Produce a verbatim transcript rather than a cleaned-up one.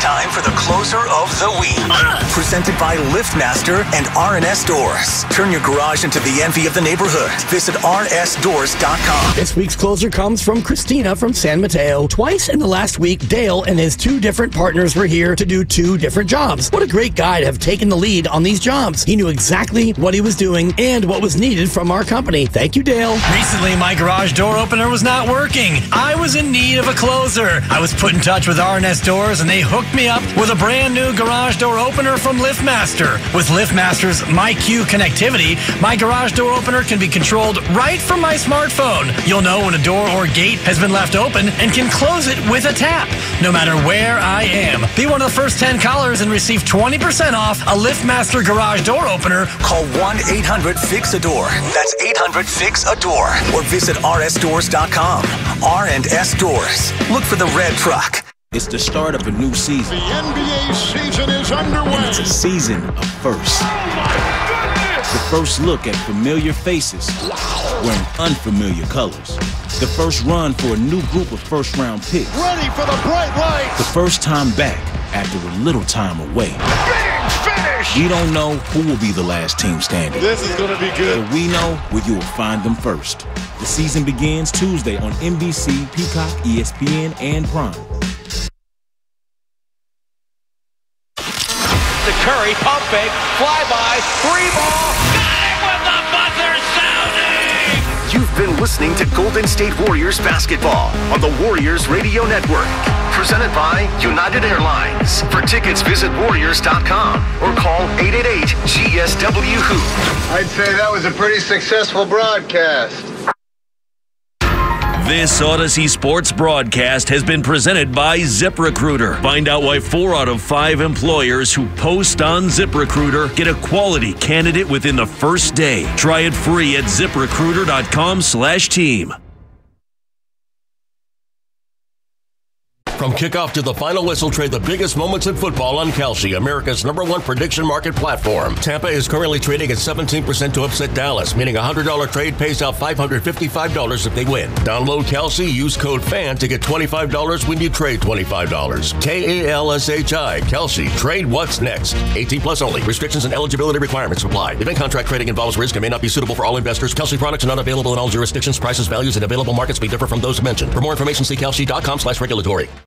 time for the closer of the week. Presented by LiftMaster and R and S Doors. Turn your garage into the envy of the neighborhood. Visit R S doors dot com. This week's closer comes from Christina from San Mateo. Twice in the last week, Dale and his two different partners were here to do two different jobs. What a great guy to have taken the lead on these jobs. He knew exactly what he was doing and what was needed from our company. Thank you, Dale. Recently, my garage door opener was not working. I was in need of a closer. I was put in touch with R and S Doors, and they hooked me up with a brand new garage door opener from LiftMaster. With LiftMaster's MyQ connectivity, my garage door opener can be controlled right from my smartphone. You'll know when a door or gate has been left open and can close it with a tap, no matter where I am. Be one of the first ten callers and receive twenty percent off a LiftMaster garage door opener. Call one eight hundred fix a door. That's eight hundred fix a door. Or visit R S doors dot com. R and S Doors. Look for the red truck. It's the start of a new season. The N B A season is underway. And it's a season of firsts. Oh my goodness! The first look at familiar faces wearing unfamiliar colors. The first run for a new group of first-round picks. Ready for the bright lights. The first time back after a little time away. Big finish! We don't know who will be the last team standing. This is going to be good. But we know where you will find them first. The season begins Tuesday on N B C, Peacock, E S P N, and Prime. To Curry, pump fake, flyby, three ball, got it with the buzzer sounding! You've been listening to Golden State Warriors basketball on the Warriors Radio Network. Presented by United Airlines. For tickets, visit warriors dot com or call eight eight eight G S W Hoop. I'd say that was a pretty successful broadcast. This Odyssey Sports broadcast has been presented by ZipRecruiter. Find out why four out of five employers who post on ZipRecruiter get a quality candidate within the first day. Try it free at zip recruiter dot com slash team. From kickoff to the final whistle, trade the biggest moments in football on Kalshi, America's number one prediction market platform. Tampa is currently trading at seventeen percent to upset Dallas, meaning a one hundred dollars trade pays out five hundred fifty-five dollars if they win. Download Kalshi, use code FAN to get twenty-five dollars when you trade twenty-five dollars. K A L S H I, Kalshi. Trade what's next. eighteen plus only. Restrictions and eligibility requirements apply. Event contract trading involves risk and may not be suitable for all investors. Kalshi products are not available in all jurisdictions. Prices, values, and available markets may differ from those mentioned. For more information, see kalshi dot com slash regulatory.